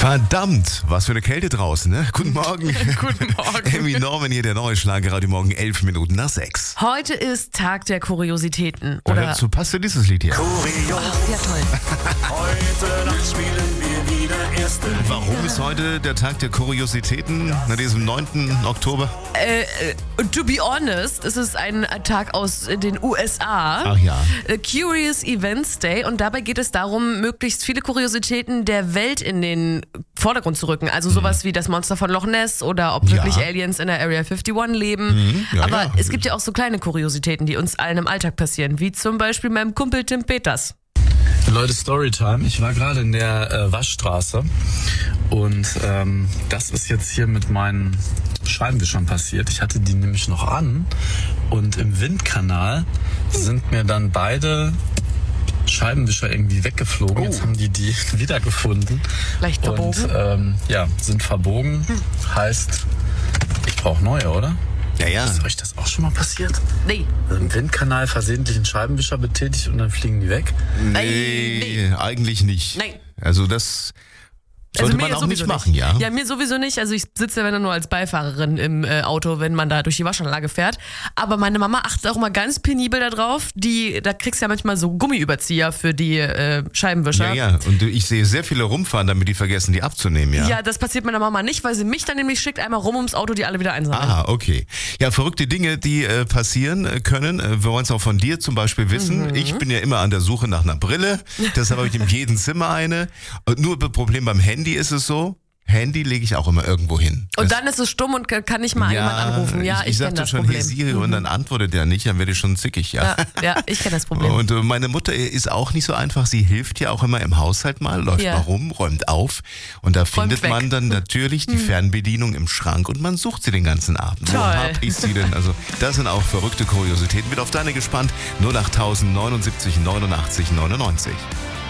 Verdammt, was für eine Kälte draußen, ne? Guten Morgen. Guten Morgen. Amy Norman hier, der neue Schlager, Morgen 11 Minuten nach 6. Heute ist Tag der Kuriositäten. Oder dazu passt ja dieses Lied hier. Ach, ja, toll. Heute Nacht spielen wir wieder erste Liga. Warum ist heute der Tag der Kuriositäten, an diesem 9. Oktober? To be honest, es ist ein Tag aus den USA. Ach ja. Curious Events Day. Und dabei geht es darum, möglichst viele Kuriositäten der Welt in den Vordergrund zu rücken. Also sowas wie das Monster von Loch Ness oder ob wirklich Aliens in der Area 51 leben. Ja, Aber ja. es gibt ja auch so kleine Kuriositäten, die uns allen im Alltag passieren. Wie zum Beispiel meinem Kumpel Tim Peters. Leute, Storytime. Ich war gerade in der Waschstraße und das ist jetzt hier mit meinen Scheibenwischern passiert. Ich hatte die nämlich noch an und im Windkanal sind mir dann beide Scheibenwischer irgendwie weggeflogen. Jetzt haben die wiedergefunden. Leicht verbogen. Und sind verbogen. Heißt, ich brauche neue, oder? Ja. Ist euch das auch schon mal passiert? Nee. Also im Windkanal versehentlich einen Scheibenwischer betätigt und dann fliegen die weg? Nee, eigentlich nicht. Nein. Also das sollte mir man auch sowieso nicht machen, ja? Ja, mir sowieso nicht. Also ich sitze ja wenn dann nur als Beifahrerin im Auto, wenn man da durch die Waschanlage fährt. Aber meine Mama achtet auch immer ganz penibel darauf. Da kriegst du ja manchmal so Gummiüberzieher für die Scheibenwischer. Ja. Und ich sehe sehr viele rumfahren, damit die vergessen, die abzunehmen, ja? Ja, das passiert meiner Mama nicht, weil sie mich dann nämlich schickt, einmal rum ums Auto, die alle wieder einsammeln. Ah, okay. Ja, verrückte Dinge, die passieren können. Wir wollen es auch von dir zum Beispiel wissen. Ich bin ja immer an der Suche nach einer Brille. Deshalb habe ich in jedem Zimmer eine. Und nur das Problem beim Handy ist es so, Handy lege ich auch immer irgendwo hin. Und dann ist es stumm und kann nicht mal jemand anrufen. Ja, ich kenne sagte das schon, Problem. hey Siri, und dann antwortet der nicht, dann werde ich schon zickig, ja. Ja, ich kenne das Problem. Und meine Mutter ist auch nicht so einfach. Sie hilft ja auch immer im Haushalt mal, läuft mal rum, räumt auf. Und da findet man dann natürlich die Fernbedienung im Schrank und man sucht sie den ganzen Abend. Toll. Wo hab ich sie denn? Also das sind auch verrückte Kuriositäten. Wird auf deine gespannt. 08000 79 89 99.